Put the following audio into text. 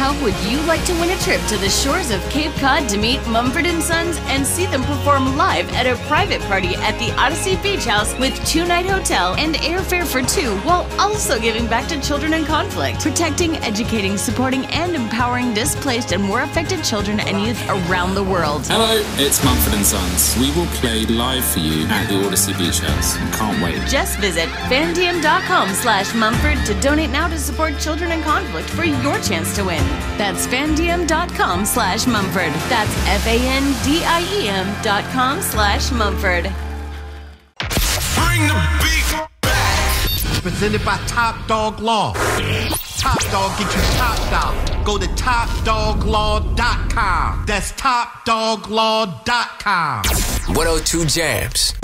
How would you like to win a trip to the shores of Cape Cod to meet Mumford & Sons and see them perform live at a private party at the Odyssey Beach House with 2-night hotel and airfare for 2, while also giving back to children in conflict, protecting, educating, supporting, and empowering displaced and war affected children and youth around the world? Hello, it's Mumford & Sons. We will play live for you at the Odyssey Beach House. Can't wait. Just visit fandiem.com/Mumford to donate now to support children in conflict for your chance to win. That's fandiem.com/Mumford. That's FANDIEM.com/Mumford. Bring the beat back. Presented by Top Dog Law. Top Dog get you top dollar. Go to TopDogLaw.com. That's TopDogLaw.com. 102 Jams.